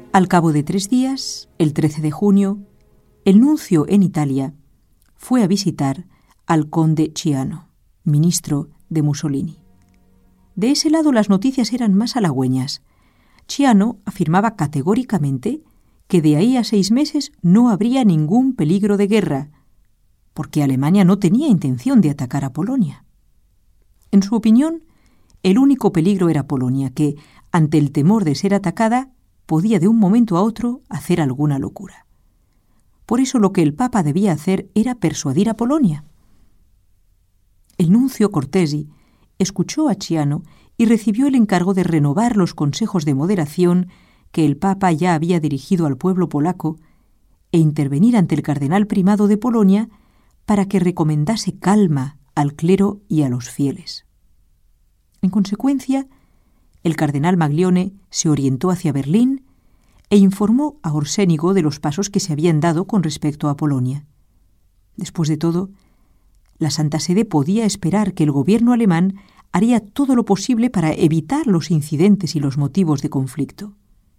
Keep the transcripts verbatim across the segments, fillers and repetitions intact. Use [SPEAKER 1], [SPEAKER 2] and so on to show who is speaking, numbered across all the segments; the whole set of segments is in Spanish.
[SPEAKER 1] Al cabo de tres días, el trece de junio, el nuncio en Italia fue a visitar al conde Ciano, ministro de Mussolini. De ese lado las noticias eran más halagüeñas. Ciano afirmaba categóricamente que de ahí a seis meses no habría ningún peligro de guerra, porque Alemania no tenía intención de atacar a Polonia. En su opinión, el único peligro era Polonia, que, ante el temor de ser atacada, podía de un momento a otro hacer alguna locura. Por eso lo que el Papa debía hacer era persuadir a Polonia. El nuncio Cortesi escuchó a Ciano y recibió el encargo de renovar los consejos de moderación que el Papa ya había dirigido al pueblo polaco e intervenir ante el cardenal primado de Polonia para que recomendase calma al clero y a los fieles. En consecuencia, el cardenal Maglione se orientó hacia Berlín e informó a Orsénigo de los pasos que se habían dado con respecto a Polonia. Después de todo, la Santa Sede podía esperar que el gobierno alemán haría todo lo posible para evitar los incidentes y los motivos de conflicto.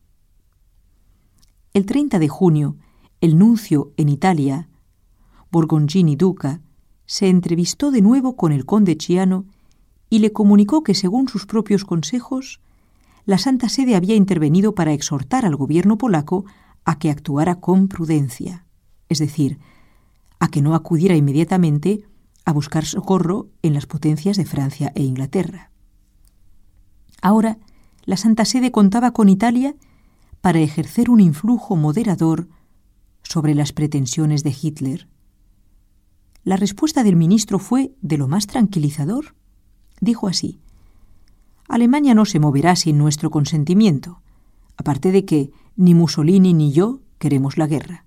[SPEAKER 1] El treinta de junio, el nuncio en Italia, Borgoncini Duca, se entrevistó de nuevo con el conde Ciano y le comunicó que, según sus propios consejos, la Santa Sede había intervenido para exhortar al gobierno polaco a que actuara con prudencia, es decir, a que no acudiera inmediatamente a buscar socorro en las potencias de Francia e Inglaterra. Ahora, la Santa Sede contaba con Italia para ejercer un influjo moderador sobre las pretensiones de Hitler. La respuesta del ministro fue de lo más tranquilizador. Dijo así: Alemania no se moverá sin nuestro consentimiento, aparte de que ni Mussolini ni yo queremos la guerra.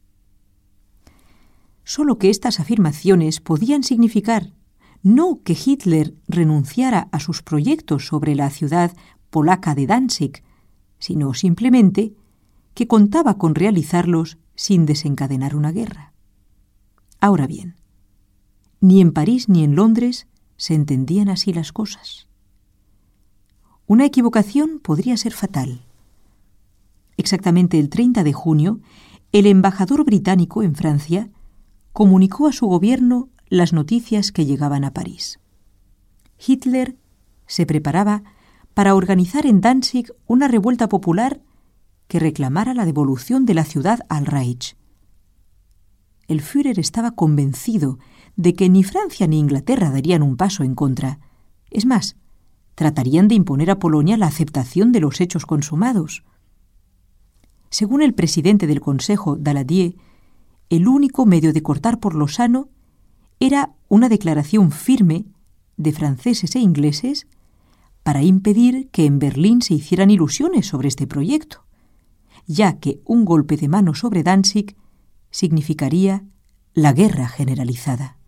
[SPEAKER 1] Solo que estas afirmaciones podían significar no que Hitler renunciara a sus proyectos sobre la ciudad polaca de Danzig, sino simplemente que contaba con realizarlos sin desencadenar una guerra. Ahora bien, ni en París ni en Londres se entendían así las cosas. Una equivocación podría ser fatal. Exactamente el treinta de junio, el embajador británico en Francia comunicó a su gobierno las noticias que llegaban a París. Hitler se preparaba para organizar en Danzig una revuelta popular que reclamara la devolución de la ciudad al Reich. El Führer estaba convencido de que ni Francia ni Inglaterra darían un paso en contra. Es más, tratarían de imponer a Polonia la aceptación de los hechos consumados. Según el presidente del Consejo, Daladier, el único medio de cortar por lo sano era una declaración firme de franceses e ingleses para impedir que en Berlín se hicieran ilusiones sobre este proyecto, ya que un golpe de mano sobre Danzig significaría la guerra generalizada.